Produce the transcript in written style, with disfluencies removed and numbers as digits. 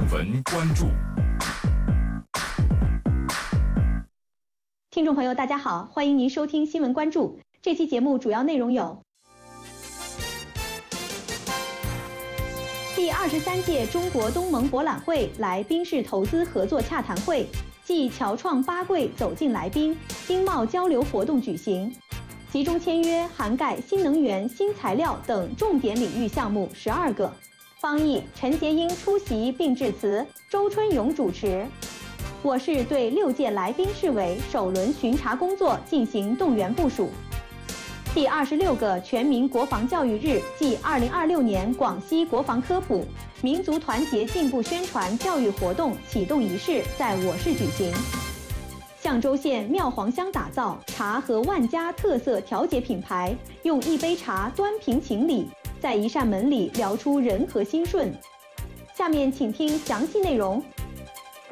闻关注。 听众朋友，大家好，欢迎您收听新闻关注。这期节目主要内容有：第23届中国东盟博览会来宾式投资合作洽谈会暨侨创8柜走进来宾经贸交流活动举行，集中签约涵盖新能源、新材料等重点领域项目12个。方毅、陈洁英出席并致辞，周春勇主持。我市对6届来宾市委首轮巡查工作进行动员部署。第26个全民国防教育日暨2026年广西国防科普、民族团结进步宣传教育活动启动仪式在我市举行。象州县妙煌乡打造茶和万家特色调节品牌，用一杯茶端平情理，在一扇门里聊出人和心顺。下面请听详细内容，